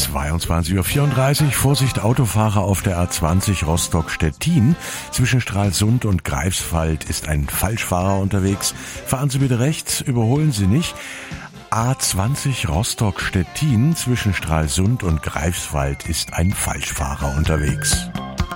22:34 Uhr. Vorsicht, Autofahrer auf der A20 Rostock-Stettin. Zwischen Stralsund und Greifswald ist ein Falschfahrer unterwegs. Fahren Sie bitte rechts, überholen Sie nicht. A20 Rostock-Stettin zwischen Stralsund und Greifswald ist ein Falschfahrer unterwegs.